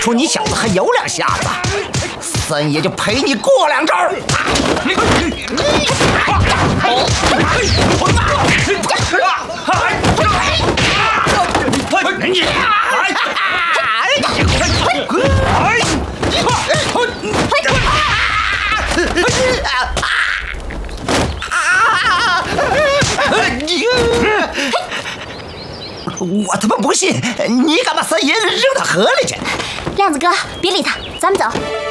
出你小子还有两下子，三爷就陪你过两招。我他妈不信，你敢把三爷扔到河里去？ 亮子哥，别理他，咱们走。